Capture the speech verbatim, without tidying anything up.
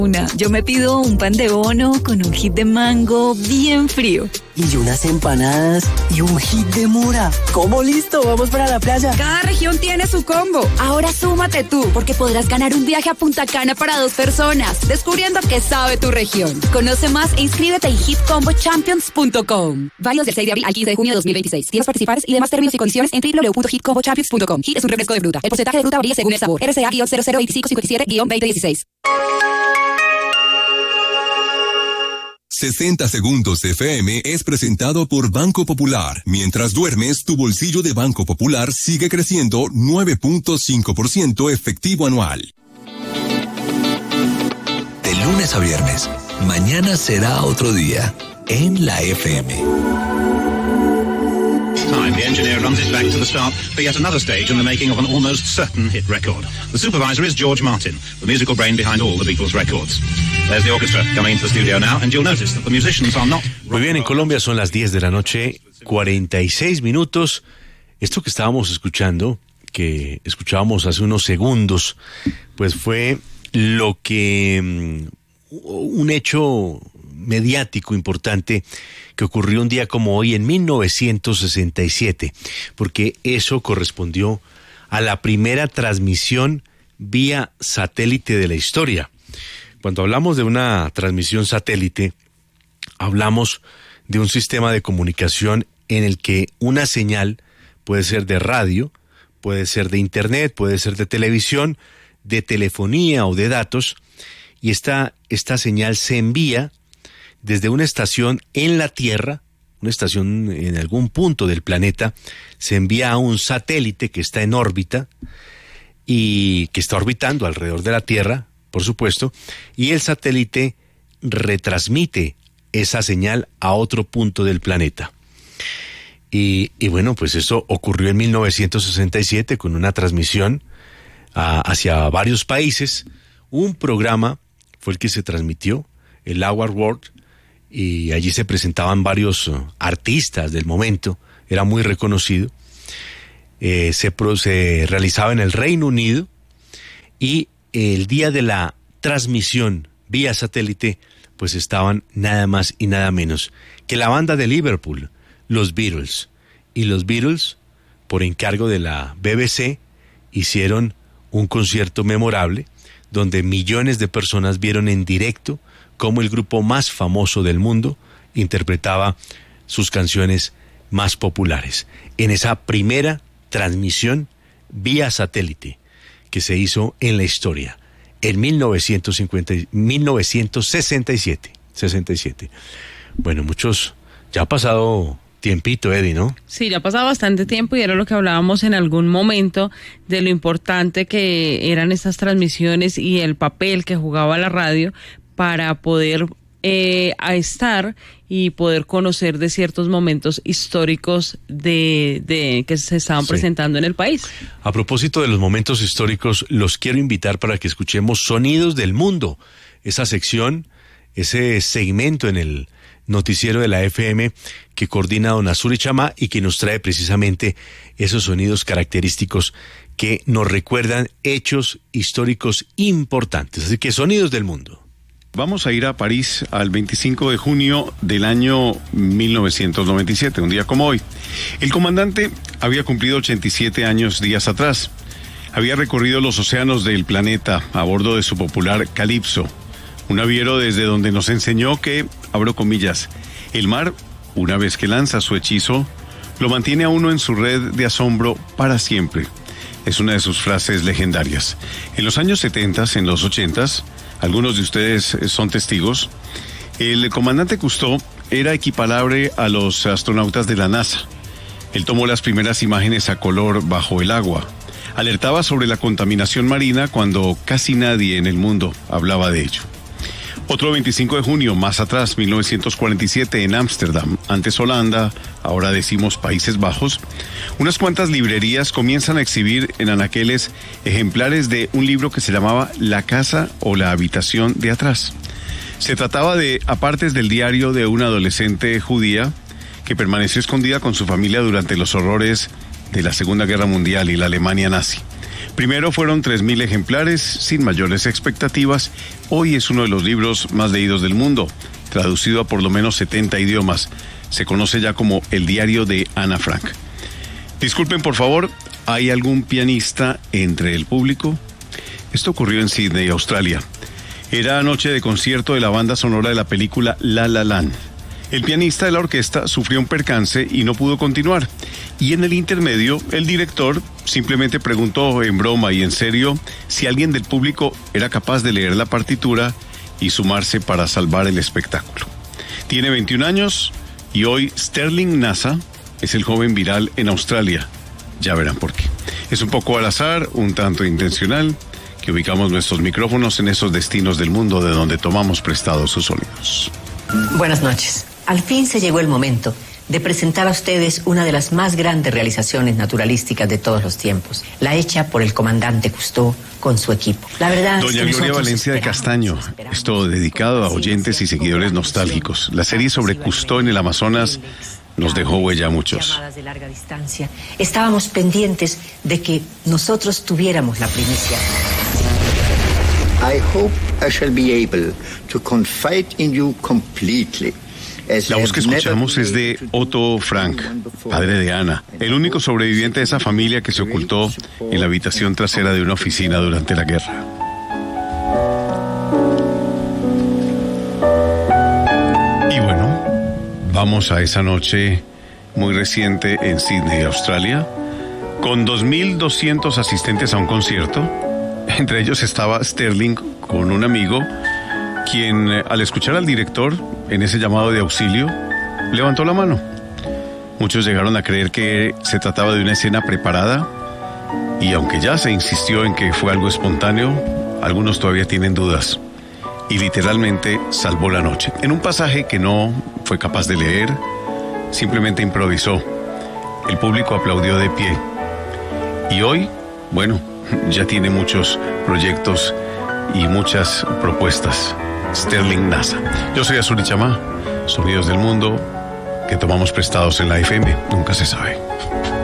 Una, yo me pido un pan de bono con un hit de mango bien frío. Y unas empanadas y un hit de mora. ¿Cómo listo? Vamos para la playa. Cada región tiene su combo. Ahora súmate tú, porque podrás ganar un viaje a Punta Cana para dos personas, descubriendo qué sabe tu región. Conoce más e inscríbete en hit combo champions punto com. Válidos del seis de abril al quince de junio de dos mil veintiséis. Tienes participantes y demás términos y condiciones en doble u doble u doble u punto hit combo champions punto com. Hit es un refresco de fruta. El porcentaje de fruta varía según el sabor. R C A cero cero dos cinco cinco siete veinte dieciséis. sesenta segundos F M es presentado por Banco Popular. Mientras duermes, tu bolsillo de Banco Popular sigue creciendo nueve punto cinco por ciento efectivo anual. De lunes a viernes, mañana será otro día en la F M. Time, the engineer runs it back to the start for yet another stage in the making of an almost certain hit record. The supervisor is George Martin, the musical brain behind all the Beatles records. There's the orchestra coming into the studio now, and you'll notice that the musicians are not... Muy bien, en Colombia son las diez de la noche, cuarenta y seis minutos. Esto que estábamos escuchando, que escuchábamos hace unos segundos, pues fue lo que... un hecho mediático importante que ocurrió un día como hoy en mil novecientos sesenta y siete, porque eso correspondió a la primera transmisión vía satélite de la historia. Cuando hablamos de una transmisión satélite, hablamos de un sistema de comunicación en el que una señal puede ser de radio, puede ser de internet, puede ser de televisión, de telefonía o de datos, y esta, esta señal se envía desde una estación en la Tierra, una estación en algún punto del planeta, se envía a un satélite que está en órbita y que está orbitando alrededor de la Tierra, por supuesto, y el satélite retransmite esa señal a otro punto del planeta. Y, y bueno, pues eso ocurrió en mil novecientos sesenta y siete con una transmisión a, hacia varios países. Un programa fue el que se transmitió, el Hour World, y allí se presentaban varios uh, artistas del momento, era muy reconocido. Eh, se, pro, se realizaba en el Reino Unido, y el día de la transmisión vía satélite, pues estaban nada más y nada menos que la banda de Liverpool, los Beatles. Y los Beatles, por encargo de la B B C, hicieron un concierto memorable donde millones de personas vieron en directo cómo el grupo más famoso del mundo interpretaba sus canciones más populares. En esa primera transmisión vía satélite que se hizo en la historia, en mil novecientos cincuenta, mil novecientos sesenta y siete. sesenta y siete. Bueno, muchos, ya ha pasado tiempito, Eddie, ¿no? Sí, ya ha pasado bastante tiempo y era lo que hablábamos en algún momento de lo importante que eran estas transmisiones y el papel que jugaba la radio para poder eh, estar y poder conocer de ciertos momentos históricos de, de que se estaban sí. presentando en el país. A propósito de los momentos históricos, los quiero invitar para que escuchemos Sonidos del Mundo, esa sección, ese segmento en el noticiero de la F M que coordina don Azuri Chama y que nos trae precisamente esos sonidos característicos que nos recuerdan hechos históricos importantes. Así que Sonidos del Mundo. Vamos a ir a París al veinticinco de junio del año mil novecientos noventa y siete, un día como hoy. El comandante había cumplido ochenta y siete años días atrás. Había recorrido los océanos del planeta a bordo de su popular Calypso, un naviero desde donde nos enseñó que, abro comillas, el mar, una vez que lanza su hechizo, lo mantiene a uno en su red de asombro para siempre. Es una de sus frases legendarias. En los años setenta, en los ochentas, algunos de ustedes son testigos, el comandante Cousteau era equiparable a los astronautas de la NASA. Él tomó las primeras imágenes a color bajo el agua. Alertaba sobre la contaminación marina cuando casi nadie en el mundo hablaba de ello. Otro veinticinco de junio, más atrás, mil novecientos cuarenta y siete, en Ámsterdam, antes Holanda, ahora decimos Países Bajos, unas cuantas librerías comienzan a exhibir en anaqueles ejemplares de un libro que se llamaba La casa o la habitación de atrás. Se trataba de apartes del diario de una adolescente judía que permaneció escondida con su familia durante los horrores de la Segunda Guerra Mundial y la Alemania nazi. primero fueron tres mil ejemplares, sin mayores expectativas. Hoy es uno de los libros más leídos del mundo, traducido a por lo menos setenta idiomas. Se conoce ya como el diario de Ana Frank. Disculpen, por favor, ¿hay algún pianista entre el público? Esto ocurrió en Sydney, Australia. Era noche de concierto de la banda sonora de la película La La Land. El pianista de la orquesta sufrió un percance y no pudo continuar. Y en el intermedio, el director simplemente preguntó en broma y en serio si alguien del público era capaz de leer la partitura y sumarse para salvar el espectáculo. Tiene veintiún años y hoy Sterling Nasa es el joven viral en Australia. Ya verán por qué. Es un poco al azar, un tanto intencional, que ubicamos nuestros micrófonos en esos destinos del mundo de donde tomamos prestados sus sonidos. Buenas noches. Al fin se llegó el momento de presentar a ustedes una de las más grandes realizaciones naturalísticas de todos los tiempos, la hecha por el comandante Cousteau con su equipo. La verdad Doña es que Gloria Valencia de Castaño, esto dedicado a oyentes y seguidores nostálgicos. La serie sobre Cousteau en el Amazonas nos dejó huella a muchos. Llamadas de larga distancia. Estábamos pendientes de que nosotros tuviéramos la primicia. I hope I shall be able to confide in you completely. La voz que escuchamos es de Otto Frank, padre de Ana, el único sobreviviente de esa familia que se ocultó en la habitación trasera de una oficina durante la guerra. Y bueno, vamos a esa noche muy reciente en Sydney, Australia, con dos mil doscientos asistentes a un concierto. Entre ellos estaba Sterling con un amigo, quien al escuchar al director en ese llamado de auxilio, levantó la mano. Muchos llegaron a creer que se trataba de una escena preparada, y aunque ya se insistió en que fue algo espontáneo, algunos todavía tienen dudas. Y literalmente salvó la noche. En un pasaje que no fue capaz de leer, simplemente improvisó. El público aplaudió de pie. Y hoy, bueno, ya tiene muchos proyectos y muchas propuestas. Sterling Nasa. Yo soy Azuri Chamá, sonidos del mundo que tomamos prestados en la F M, nunca se sabe.